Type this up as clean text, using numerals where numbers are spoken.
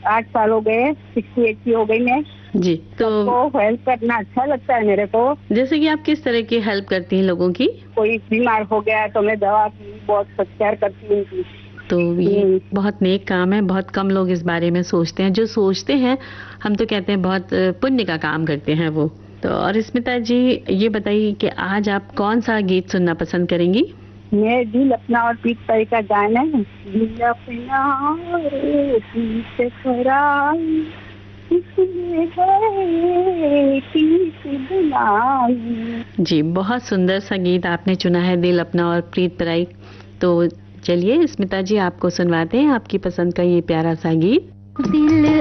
8 साल हो गए, 68 की हो गई मैं। जी, तो सबको हेल्प करना अच्छा लगता है मेरे को। जैसे कि आप किस तरह की हेल्प करती हैं लोगों की? कोई बीमार हो गया तो मैं दवा की बहुत सत्कार करती हूँ उनकी। तो ये हुँ। बहुत नेक काम है, बहुत कम लोग इस बारे में सोचते हैं। जो सोचते हैं, हम तो कहते हैं बहुत पुण्य का काम करते हैं वो। तो और स्मिता जी, ये बताइए कि आज आप कौन-सा गीत सुनना पसंद करेंगी? मैं दिल अपना और पीत परी का गाना है। दिल अपना और पीत पराई, इसमें है पीत बुलाई। जी, बहुत सुंदर सा गीत आपने चुना है, दिल अपना और प्रीत पराई। तो चलिए स्मिता जी, आपको सुनवाते हैं आपकी पसंद का ये प्यारा सा गीत। दिल